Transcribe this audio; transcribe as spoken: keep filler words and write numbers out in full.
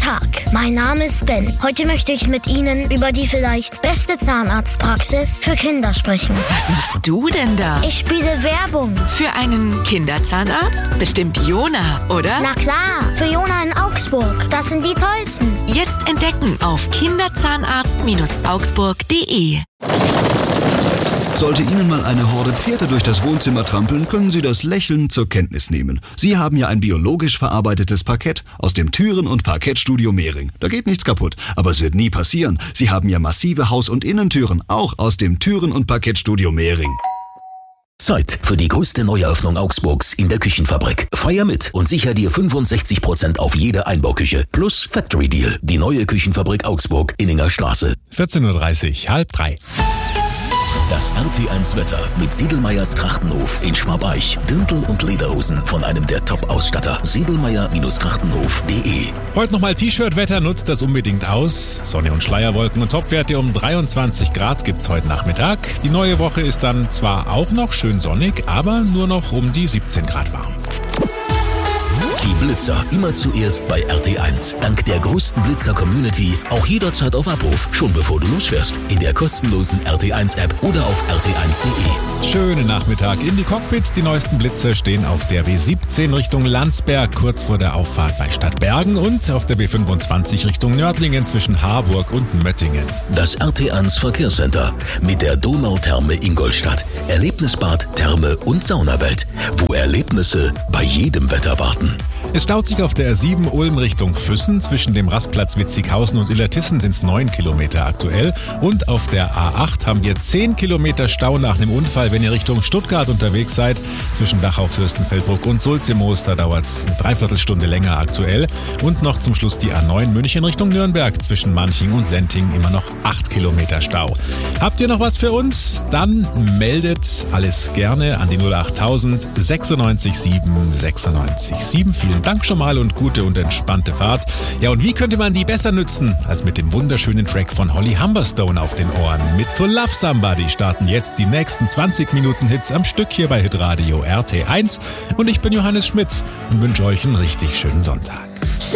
Tag, mein Name ist Ben. Heute möchte ich mit Ihnen über die vielleicht beste Zahnarztpraxis für Kinder sprechen. Was machst du denn da? Ich spiele Werbung. Für einen Kinderzahnarzt? Bestimmt Jona, oder? Na klar, für Jona in Augsburg. Das sind die tollsten. Jetzt entdecken auf kinderzahnarzt Augsburg punkt de. Sollte Ihnen mal eine Horde Pferde durch das Wohnzimmer trampeln, können Sie das lächelnd zur Kenntnis nehmen. Sie haben ja ein biologisch verarbeitetes Parkett aus dem Türen- und Parkettstudio Mehring. Da geht nichts kaputt, aber es wird nie passieren. Sie haben ja massive Haus- und Innentüren, auch aus dem Türen- und Parkettstudio Mehring. Zeit für die größte Neueröffnung Augsburgs in der Küchenfabrik. Feier mit und sicher dir fünfundsechzig Prozent auf jede Einbauküche. Plus Factory Deal. Die neue Küchenfabrik Augsburg, Inninger Straße. vierzehn Uhr dreißig, halb drei. Das R T eins Wetter mit Siedelmeyers Trachtenhof in Schwabeich. Dirndl und Lederhosen von einem der Top-Ausstatter. Siedelmeyer Trachtenhof punkt de. Heute nochmal T-Shirt-Wetter, nutzt das unbedingt aus. Sonne und Schleierwolken und Topwerte um dreiundzwanzig Grad gibt's heute Nachmittag. Die neue Woche ist dann zwar auch noch schön sonnig, aber nur noch um die siebzehn Grad warm. Die Blitzer immer zuerst bei R T eins. Dank der größten Blitzer-Community auch jederzeit auf Abruf, schon bevor du losfährst. In der kostenlosen R T eins App oder auf r t eins punkt de. Schönen Nachmittag in die Cockpits. Die neuesten Blitzer stehen auf der B siebzehn Richtung Landsberg, kurz vor der Auffahrt bei Stadtbergen, und auf der B fünfundzwanzig Richtung Nördlingen zwischen Harburg und Möttingen. Das R T eins Verkehrscenter mit der Donautherme Ingolstadt. Erlebnisbad, Therme und Saunawelt, wo Erlebnisse bei jedem Wetter warten. Es staut sich auf der R sieben Ulm Richtung Füssen. Zwischen dem Rastplatz Witzighausen und Illertissen sind es neun Kilometer aktuell. Und auf der A acht haben wir zehn Kilometer Stau nach einem Unfall, wenn ihr Richtung Stuttgart unterwegs seid. Zwischen Dachau, Fürstenfeldbruck und Sulzimoos, da dauert es eine Dreiviertelstunde länger aktuell. Und noch zum Schluss die A neun München Richtung Nürnberg. Zwischen Manching und Lenting immer noch acht Kilometer Stau. Habt ihr noch was für uns? Dann meldet alles gerne an die null achttausend sechsundneunzig sieben sechsundneunzig sieben. Vielen Dank schon mal und gute und entspannte Fahrt. Ja, und wie könnte man die besser nützen als mit dem wunderschönen Track von Holly Humberstone auf den Ohren? Mit To Love Somebody starten jetzt die nächsten zwanzig Minuten Hits am Stück hier bei Hitradio R T eins. Und ich bin Johannes Schmitz und wünsche euch einen richtig schönen Sonntag.